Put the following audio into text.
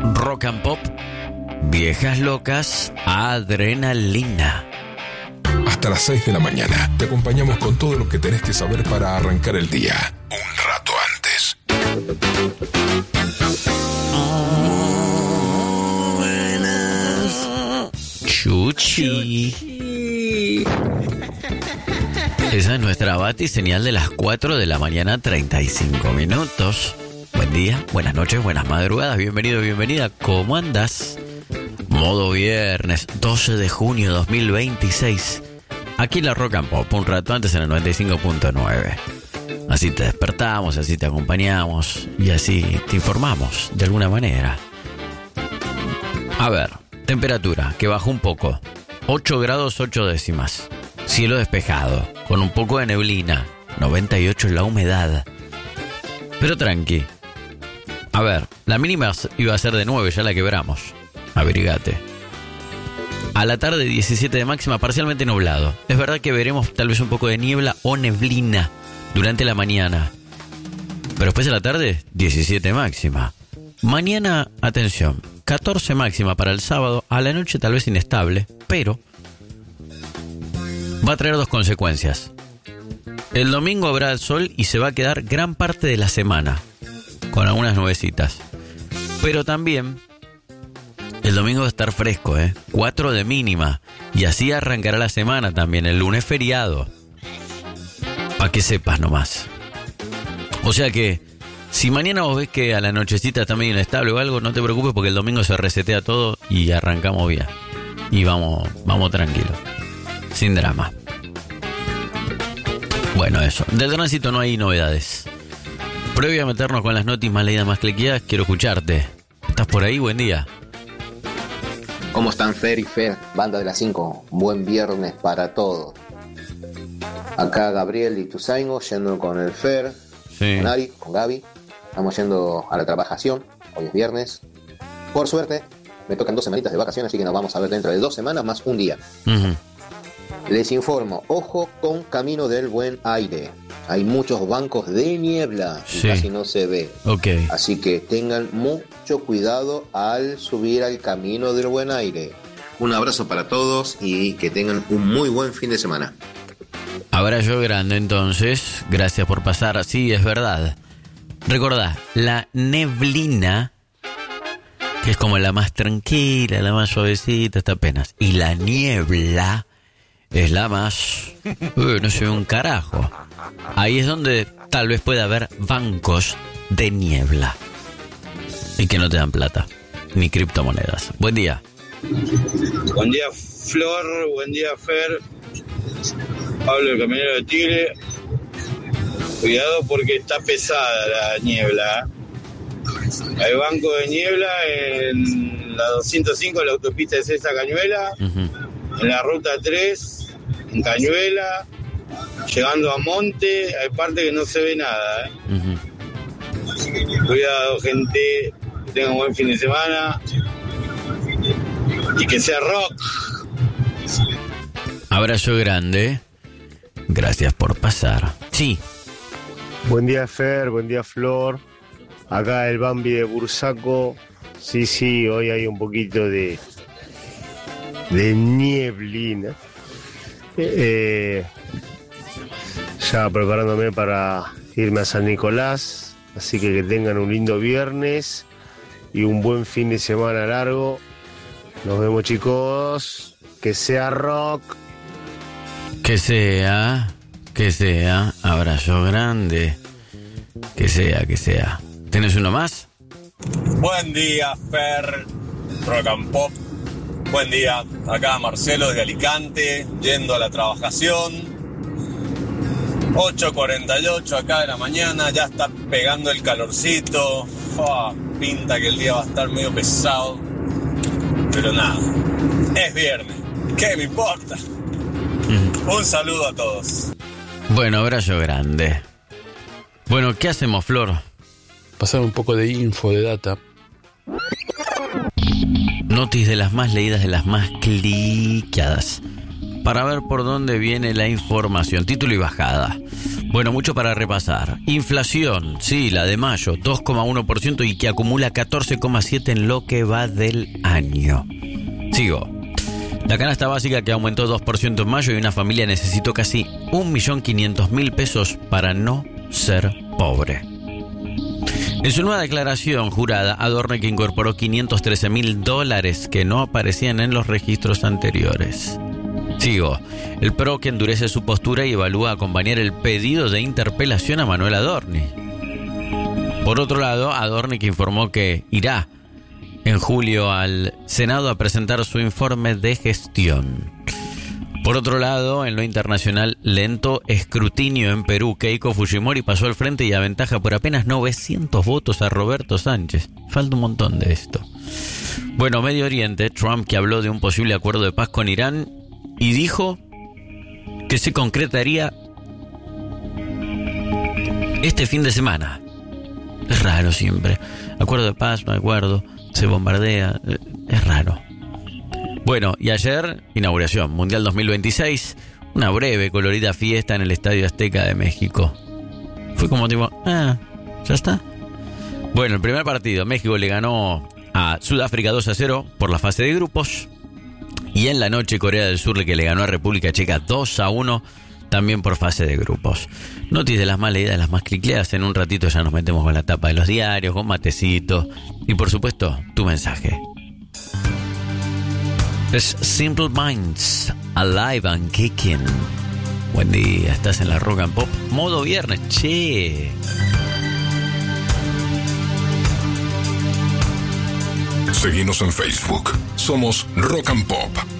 Rock and Pop, Viejas Locas, Adrenalina. Hasta las 6 de la mañana te acompañamos con todo lo que tenés que saber para arrancar el día un rato antes. Chuchi. Esa es nuestra bati señal de las 4 de la mañana, 35 minutos. Buen día, buenas noches, buenas madrugadas, bienvenido, bienvenida. ¿Cómo andas? Modo viernes, 12 de junio 2026. Aquí en la Rock and Pop, un rato antes en el 95.9. Así te despertamos, así te acompañamos y así te informamos de alguna manera. A ver, temperatura que bajó un poco. 8 grados 8 décimas. Cielo despejado, con un poco de neblina. 98 es la humedad. Pero tranqui. A ver, la mínima iba a ser de 9, ya la quebramos. Abrigate. A la tarde 17 de máxima, parcialmente nublado. Es verdad que veremos tal vez un poco de niebla o neblina durante la mañana. Pero después de la tarde, 17 máxima. Mañana, atención, 14 máxima para el sábado. A la noche tal vez inestable, pero va a traer dos consecuencias. El domingo habrá sol y se va a quedar gran parte de la semana con algunas nubecitas. Pero también el domingo va a estar fresco, 4 de mínima. Y así arrancará la semana también. El lunes feriado. Para que sepas nomás. O sea que si mañana vos ves que a la nochecita está medio inestable o algo, no te preocupes porque el domingo se resetea todo y arrancamos bien. Y vamos tranquilos. Sin drama. Bueno, eso. Del tránsito no hay novedades. Previo a meternos con las noticias más leídas, más cliqueadas, quiero escucharte. ¿Estás por ahí? Buen día. ¿Cómo están Fer y Fer? Banda de las 5. Buen viernes para todos. Acá Gabriel y Tuzaingo yendo con el Fer, sí. Con Ari, con Gaby. Estamos yendo a la trabajación. Hoy es viernes. Por suerte, me tocan 2 semanitas de vacaciones, así que nos vamos a ver dentro de 2 semanas más un día. Les informo, ojo con Camino del Buen Aire. Hay muchos bancos de niebla y sí, casi no se ve. Okay. Así que tengan mucho cuidado al subir al Camino del Buen Aire. Un abrazo para todos y que tengan un muy buen fin de semana. Abrazo grande entonces. Gracias por pasar. Sí, es verdad. Recordá, la neblina, que es como la más tranquila, la más suavecita, está apenas. Y la niebla es la más... no se ve un carajo. Ahí es donde tal vez pueda haber bancos de niebla. Y que no te dan plata, ni criptomonedas. Buen día. Buen día, Flor. Buen día, Fer. Pablo, el camionero de Tigre. Cuidado porque está pesada la niebla. Hay banco de niebla en la 205, la autopista de César Cañuela. En la ruta 3, en Cañuela, llegando a Monte, hay parte que no se ve nada. Cuidado, gente, que tengan un buen fin de semana y que sea rock. Abrazo grande, gracias por pasar. Sí. Buen día, Fer, buen día, Flor. Acá el Bambi de Bursaco. Sí, hoy hay un poquito de nieblina. Ya preparándome para irme a San Nicolás. Así que tengan un lindo viernes y un buen fin de semana largo. Nos vemos, chicos. Que sea rock. Que sea. Abrazo grande. Que sea. ¿Tienes uno más? Buen día, Fer. Rock and Pop. Buen día, acá Marcelo de Alicante, yendo a la trabajación. 8:48 acá de la mañana, ya está pegando el calorcito. Pinta que el día va a estar medio pesado. Pero nada, es viernes. ¿Qué me importa? Un saludo a todos. Bueno, abrazo grande. Bueno, ¿qué hacemos, Flor? Pasar un poco de info, de data. Notis de las más leídas, de las más cliqueadas. Para ver por dónde viene la información. Título y bajada. Bueno, mucho para repasar. Inflación, sí, la de mayo, 2,1% y que acumula 14,7% en lo que va del año. Sigo. La canasta básica que aumentó 2% en mayo y una familia necesitó casi 1.500.000 pesos para no ser pobre. En su nueva declaración jurada, Adorni que incorporó $513.000 que no aparecían en los registros anteriores. Sigo. El PRO que endurece su postura y evalúa acompañar el pedido de interpelación a Manuel Adorni. Por otro lado, Adorni que informó que irá en julio al Senado a presentar su informe de gestión. Por otro lado, en lo internacional, lento escrutinio en Perú. Keiko Fujimori pasó al frente y aventaja por apenas 900 votos a Roberto Sánchez. Falta un montón de esto. Bueno, Medio Oriente, Trump que habló de un posible acuerdo de paz con Irán y dijo que se concretaría este fin de semana. Es raro siempre. Acuerdo de paz, no acuerdo, se bombardea, es raro. Bueno, y ayer, inauguración, Mundial 2026, una breve, colorida fiesta en el Estadio Azteca de México. Fue como tipo, ya está. Bueno, el primer partido, México le ganó a Sudáfrica 2-0 por la fase de grupos. Y en la noche, Corea del Sur que le ganó a República Checa 2-1, también por fase de grupos. Noticias de las más leídas, las más clicleadas. En un ratito ya nos metemos con la tapa de los diarios, con matecito. Y por supuesto, tu mensaje. Es Simple Minds, Alive and Kicking. Buen día, estás en la Rock and Pop. Modo viernes, che. Seguinos en Facebook. Somos Rock and Pop.